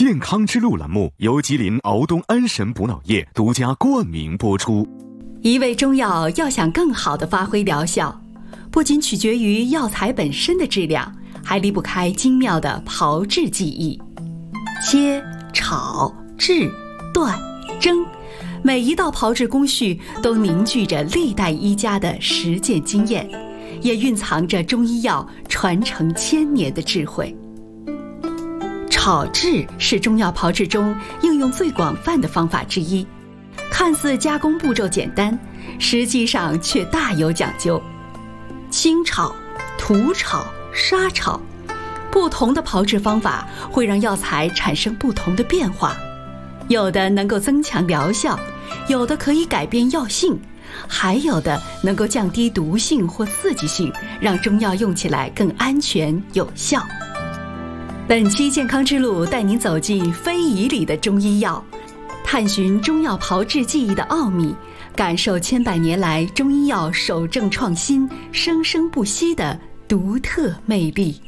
健康之路栏目由吉林敖东安神补脑液独家冠名播出。 一味中药要想更好地发挥疗效，不仅取决于药材本身的质量，还离不开精妙的炮制技艺。切、炒、制、断、蒸，每一道炮制工序都凝聚着历代医家的实践经验，也蕴藏着中医药传承千年的智慧。炒制是中药炮制中应用最广泛的方法之一，看似加工步骤简单，实际上却大有讲究。清炒、土炒、沙炒，不同的炮制方法会让药材产生不同的变化，有的能够增强疗效，有的可以改变药性，还有的能够降低毒性或刺激性，让中药用起来更安全有效。本期健康之路带您走进非遗里的中医药，探寻中药炮制技艺的奥秘，感受千百年来中医药守正创新、生生不息的独特魅力。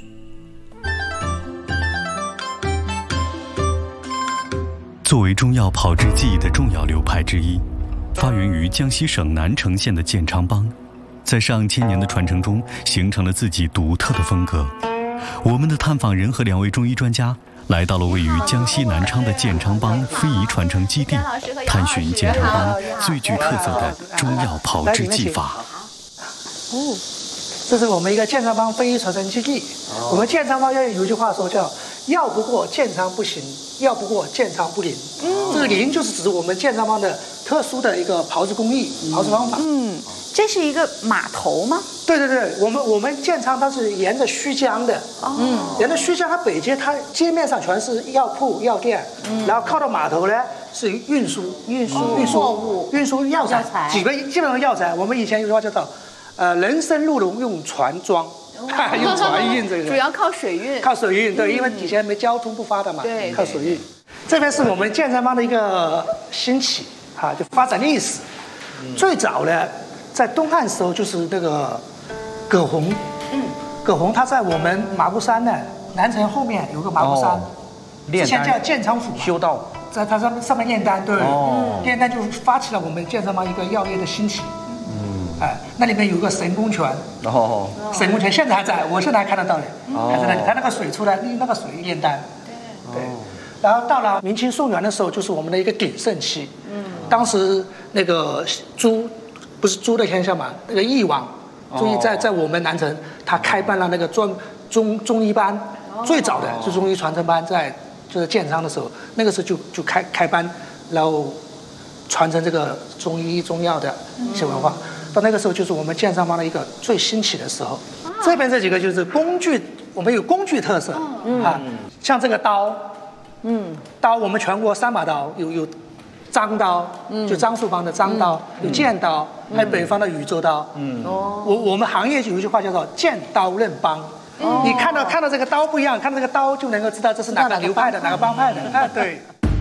作为中药炮制技艺的重要流派之一，发源于江西省南城县的建昌帮，在上千年的传承中形成了自己独特的风格。我们的探访人和2位中医专家来到了位于江西南昌的建昌帮非遗传承基地，探寻建昌帮最具特色的中药炮制技法。 这是我们一个建昌帮非遗传承基地。我们建昌帮有一句话说叫“药不过建昌不行，药不过建昌不灵”。这个灵就是指我们建昌帮的特殊的一个炮制工艺、炮制方法。 这是一个码头吗？ 对对对，我们建昌它是沿着胥江的，沿着胥江，它北街它街面上全是药铺、药店，然后靠到码头呢是运输货物、运输药材，基本上药材。我们以前有句话叫做，人参鹿茸用船装，用船运这个， 主要靠水运。 靠水运，对，因为以前没交通不发达嘛，对，靠水运。这边是我们建昌帮的一个兴起就发展历史。最早呢，在东汉时候就是那个葛洪，葛洪他在我们马步山呢，南城后面有个马步山，之前叫建昌府修道， 在他上面炼丹，对，炼丹就发起了我们建昌帮一个药业的兴起。那里面有一个神功泉，神功泉现在还在，我现在还看得到的，还在那里，他那个水出来，那个水炼丹，对。然后到了明清宋元的时候，就是我们的一个鼎盛期。当时那个不是朱的天下嘛，那个义王，朱义在我们南城，他开办了那个中医班，最早的就中医传承班，就是建昌的时候，那个时候就开班，然后传承这个中医中药的一些文化。到那个时候就是我们建昌帮的一个最兴起的时候。这边这几个就是工具，我们有工具特色像这个刀，刀我们全国3把刀，有张刀，就张树帮的张刀，有剑刀，还有北方的禹州刀。我们行业有一句话叫做剑刀认帮。你看到这个刀不一样，看到这个刀就能够知道这是哪个流派的，哪个帮派的。对。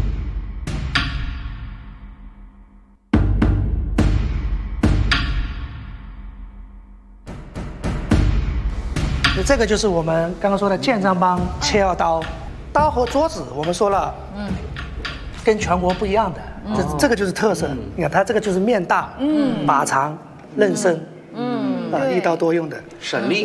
这个就是我们刚刚说的建昌帮切药刀，刀和桌子我们说了，跟全国不一样的，这个就是特色。你看它这个就是面大，把长，刃深，一刀多用的， 省力。